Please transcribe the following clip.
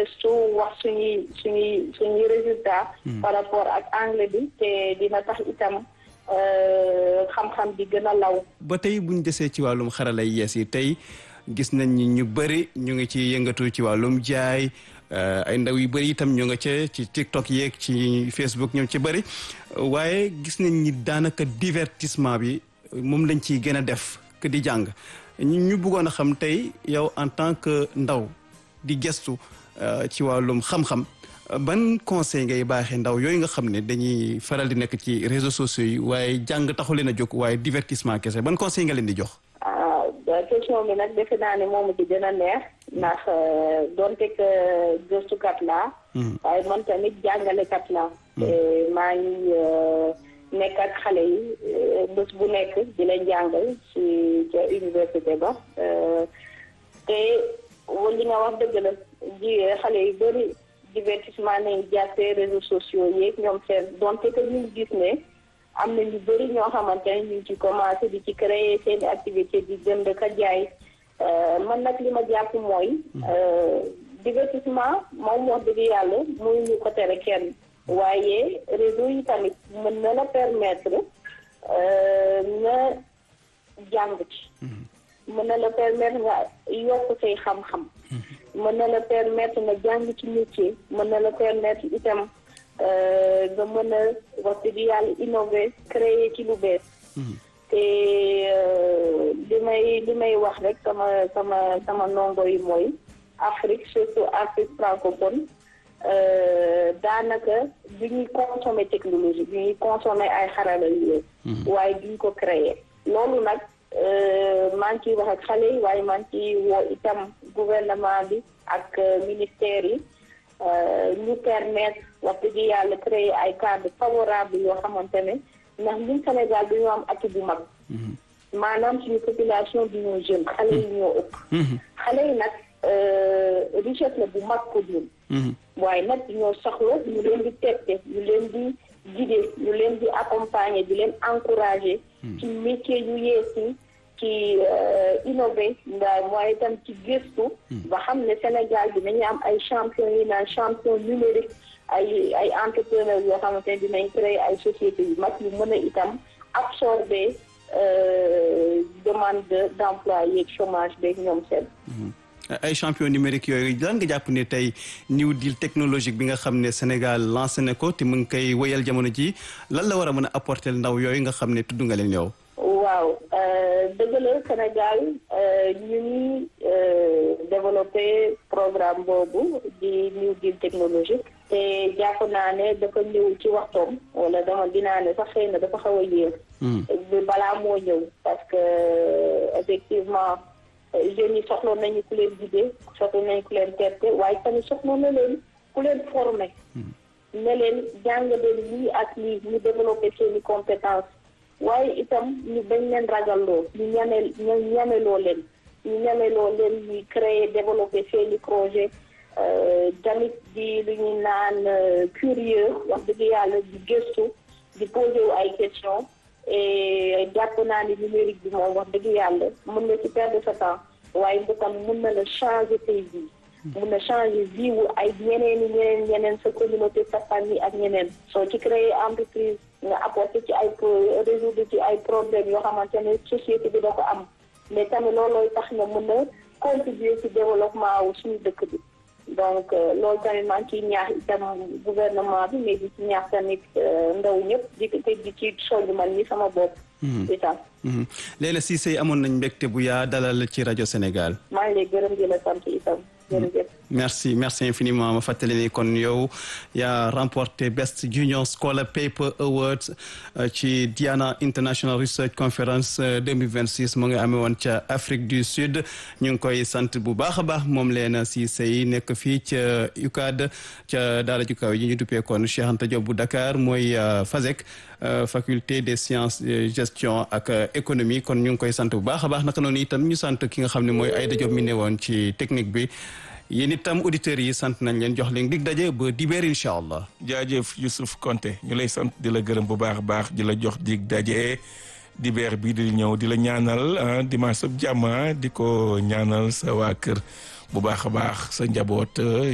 gëstu wax suñuy résultat par rapport ak anglais bi te dina tax itam xam-xam bi gën a law. ba tey buñ desee ci wàllum xarala yees yi tey gis nañ ni ñu bëri ñu ngi ci yëngatu ci wàllum jaay ay ndaw yu bëri itam ñu nga ca ci TikTok yeeg ci Facebook ñoom ci bëri waaye gis nañ ni daanaka divertissement bi moom lañ ciy gën a def que di jàng ñu bëggoon a xam tey yow en tant que ndaw di gestu ci wàllum xam-xam ban conseil ngay baaxee ndaw yooyu nga xam ne dañuy faral di nekk ci réseaux sociaux yi waaye jàng taxu leen a jóg waaye divertissement kese ban conseil nga leen di jox. question bi nag defe naa ne moomu ci gën a neex ndax donte que gëstukat laa waaye man tamit jàngalekat laa te maa ngi nekk ak xale yi bés bu nekk di leen jàngal ci ca université ba te li nga wax dëgg la xale yu bëri divertissement nañ jàppee réseaux sociaux yeeg ñoom seen donte que ñu gis ne am na ñu bëri ñoo xamante ne ñu ngi ci commencé di ci créer seen activité di jënd ka jaay man nag li ma jàpp mooy divertissement moom wax dëgg yàlla muy ñu ko tere kenn waaye réseau yi tamit mën na la permettre nga jàng ci mën na la permettre nga yokk say xam-xam mën na la permettre nga jàng ci métier mën na la permettre itam nga mën a wax dëgg yàlla innover créer ci lu bees te li may wax rek sama ndongo yi mooy Afrique surtout Afrique francophone daanaka du ñuy consommer technologie du ñuy consommer ay xarala yu waaye duñ ko créer loolu nag maa ngi ciy wax ak xale yi waaye maa ngi ciy woo itam gouvernement bi ak ministère yi ñu permettre wax dëgg yàlla créer ay cadre favorable yoo xamante ne ndax ñun Sénégal du ñu am atu bu mag maanaam suñu population bi ñoo jeune xale yi ñoo ëpp xale yi nag richesse la bu mag ko ñun waaye nag ñoo soxla ñu leen di tette ñu leen di guider ñu leen di accompagner di leen encourager ci métier yu yees yi ci innové mooy itam ci gëstu ba xam ne Sénégal bi nañu am ay champion yi naan champion numérique ay entrepreneur yoo xamante ne dinañ créer ay sociétés yu mag yu mën a itam absorber demande d'emploi yeeg chômage beeg ñoom seen ay champion numérique yooyu lan nga jàpp ne tey new deal technologique bi nga xam ne Sénégal lancé na ko te mu ngi koy wéyal jamono ji lan la war a mën a apporter ndaw yooyu nga xam ne tudd nga leen yow. waaw dëgg la Sénégal ñu ngi développé programme boobu di new deal technologique te jàpp naa ne dafa ñëw ci waxtoom wala dinaa ne sax xëy na dafa xaw a yéex balaa moo ñëw parce que effectivement jeunes yi soxla nañu ku leen guider soxla nañu ku leen tette waaye tamit soxla na leen ku leen former ne leen jàng leen lii ak lii ñu développé seeni compétence waaye itam ñu bañ leen ragalloo ñu ñameloo leen ñuy créer développé seeni projet tamit di lu ñu naan curieux wax dëgg yàlla di gëstu di posé wu ay questions et jàpp naa ni numérique bi moom wax dëgg yàlla mën na ci perdre sa temps waaye itam mën na la changer tes vies mën na changer vie wu ay ñeneen sa communauté sa famille ak ñeneen soo ci créer entreprise nga apporter ci ay résoudre ci ay problèmes yoo xamante ne société bi da ko am mais tamit loolooy tax nga mën a contribuer ci développement wu suñu dëkk bi donc loolu tamit maa ngi ciy ñaax itam gouvernement bi mais di ci ñaax tamit ndaw ñëpp di ci soññ man ñi sama bopp itam Leila Cissé amoon nañ mbégte bu yaa dalal ci rajo Sénégal maa ngi lay gërëm di la sant itam jërëjëf merci infiniment ma fàttali ni kon yow yaa remporté Best Junior Scholar Paper Awards ci Diana International Research Conference 2026 mu ngi amee woon ca Afrique du Sud ñu ngi koy sant bu baax a baax moom Leila Cissé yi nekk fii ca UCAD ca daara ju kaw yi ñu duppee kon Cheikh Anta Diop bu Dakar mooy FASEC faculté des sciences gestion ak économie kon ñu ngi koy sant bu baax a baax naka noonu itam ñu sant ki nga xam ne mooy Aïda Diop mi ne woon ci technique bi yéen itam auditeurs yi sant nañ leen jox leen dig daje ba dibeer incha allah. jaajëf Youssouf Konté ñu lay sant di la gërëm bu baax a baax di la jox dig daje dibeer bi di ñëw di la ñaanal dimanche ab jàmm di ko ñaanal sa waa kër bu baax a baax sa njaboot.